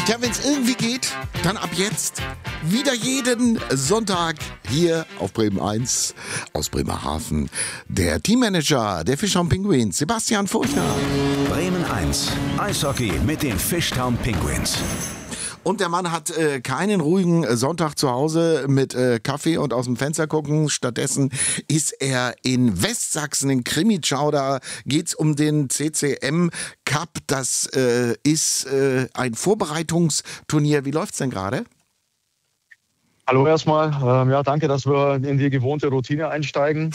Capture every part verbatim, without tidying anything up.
Tja, wenn es irgendwie geht, dann ab jetzt wieder jeden Sonntag hier auf Bremen eins aus Bremerhaven. Der Teammanager der Fishtown Penguins, Sebastian Furchtner. Bremen eins, Eishockey mit den Fishtown Penguins. Und der Mann hat äh, keinen ruhigen Sonntag zu Hause mit äh, Kaffee und aus dem Fenster gucken. Stattdessen ist er in Westsachsen, in Krimitschau. Da geht es um den C C M Cup. Das äh, ist äh, ein Vorbereitungsturnier. Wie läuft's denn gerade? Hallo erstmal. Ähm, ja, danke, dass wir in die gewohnte Routine einsteigen.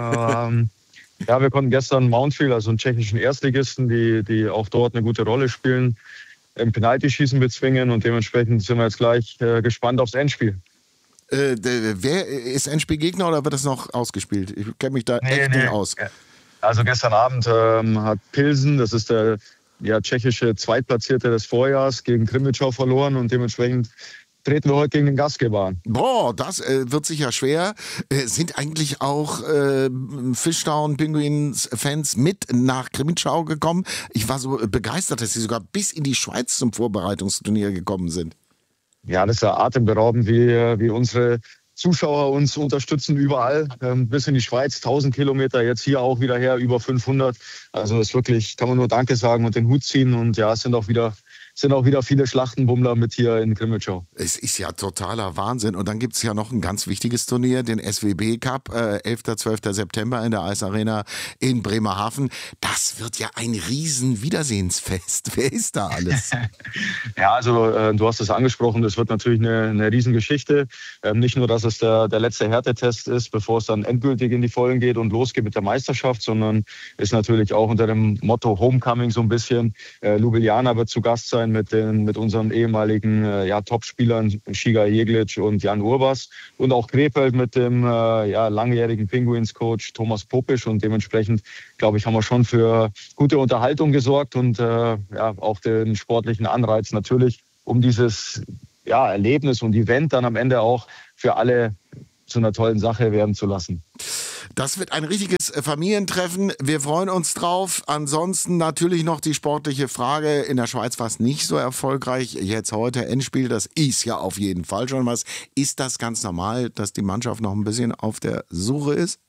ähm, ja, wir konnten gestern Mountfield, also einen tschechischen Erstligisten, die, die auch dort eine gute Rolle spielen, im Penaltyschießen bezwingen, und dementsprechend sind wir jetzt gleich äh, gespannt aufs Endspiel. Äh, der, wer ist Endspielgegner oder wird das noch ausgespielt? Ich kenne mich da Nee, echt nee. nicht aus. Also gestern Abend ähm, hat Pilsen, das ist der ja, tschechische Zweitplatzierte des Vorjahres, gegen Krimitschau verloren, und dementsprechend treten wir heute gegen den Gastgeber an. Boah, das äh, wird sicher schwer. Äh, sind eigentlich auch äh, Fishtown Penguins Fans mit nach Krimitschau gekommen? Ich war so begeistert, dass sie sogar bis in die Schweiz zum Vorbereitungsturnier gekommen sind. Ja, das ist ja atemberaubend, wie, wie unsere Zuschauer uns unterstützen überall, ähm, bis in die Schweiz, tausend Kilometer, jetzt hier auch wieder her, über fünfhundert. Also ist wirklich, kann man nur Danke sagen und den Hut ziehen, und ja, es sind auch wieder sind auch wieder viele Schlachtenbummler mit hier in Krimitschau. Es ist ja totaler Wahnsinn. Und dann gibt es ja noch ein ganz wichtiges Turnier, den S W B Cup, äh, elfter zwölfter September in der Eisarena in Bremerhaven. Das wird ja ein riesen Wiedersehensfest. Wer ist da alles? Ja, also äh, du hast es angesprochen, das wird natürlich eine, eine Riesengeschichte. Ähm, nicht nur, dass es der, der letzte Härtetest ist, bevor es dann endgültig in die Vollen geht und losgeht mit der Meisterschaft, sondern ist natürlich auch unter dem Motto Homecoming so ein bisschen. Äh, Ljubljana wird zu Gast sein mit den mit unseren ehemaligen äh, ja, Top-Spielern Shiga Jeglic und Jan Urbas, und auch Krefeld mit dem äh, ja, langjährigen Penguins-Coach Thomas Popisch, und dementsprechend, glaube ich, haben wir schon für gute Unterhaltung gesorgt und äh, ja, auch den sportlichen Anreiz natürlich, um dieses ja, Erlebnis und Event dann am Ende auch für alle zu einer tollen Sache werden zu lassen. Das wird ein richtiges Familientreffen. Wir freuen uns drauf. Ansonsten natürlich noch die sportliche Frage. In der Schweiz war es nicht so erfolgreich. Jetzt heute Endspiel, das ist ja auf jeden Fall schon was. Ist das ganz normal, dass die Mannschaft noch ein bisschen auf der Suche ist?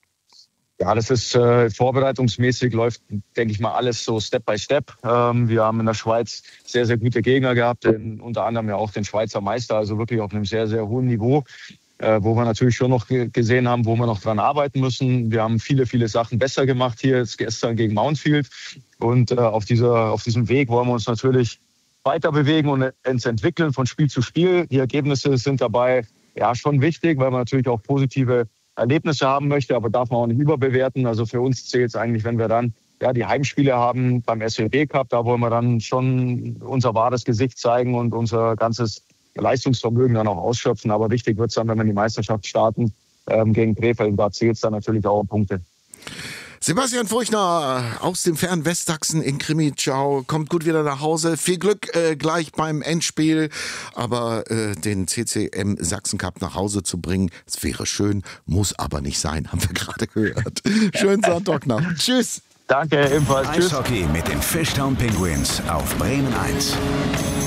Ja, das ist äh, vorbereitungsmäßig, läuft, denke ich mal, alles so Step by Step. Ähm, wir haben in der Schweiz sehr, sehr gute Gegner gehabt, den, unter anderem ja auch den Schweizer Meister, also wirklich auf einem sehr, sehr hohen Niveau. Äh, wo wir natürlich schon noch ge- gesehen haben, wo wir noch dran arbeiten müssen. Wir haben viele, viele Sachen besser gemacht hier jetzt gestern gegen Mountfield. Und äh, auf, dieser, auf diesem Weg wollen wir uns natürlich weiter bewegen und uns entwickeln von Spiel zu Spiel. Die Ergebnisse sind dabei ja schon wichtig, weil man natürlich auch positive Erlebnisse haben möchte, aber darf man auch nicht überbewerten. Also für uns zählt es eigentlich, wenn wir dann ja, die Heimspiele haben beim S W B Cup, da wollen wir dann schon unser wahres Gesicht zeigen und unser ganzes Leistungsvermögen dann auch ausschöpfen. Aber wichtig wird es dann, wenn wir die Meisterschaft starten ähm, gegen Krefeld. Da zählt es dann natürlich auch um Punkte. Sebastian Furchtner aus dem fernen Westsachsen in Krimitschau kommt gut wieder nach Hause. Viel Glück äh, gleich beim Endspiel. Aber äh, den C C M Sachsen Cup nach Hause zu bringen, das wäre schön, muss aber nicht sein, haben wir gerade gehört. Schönen Sonntag noch. Tschüss. Danke, ebenfalls. Tschüss. Eishockey mit den Fishtown Penguins auf Bremen eins.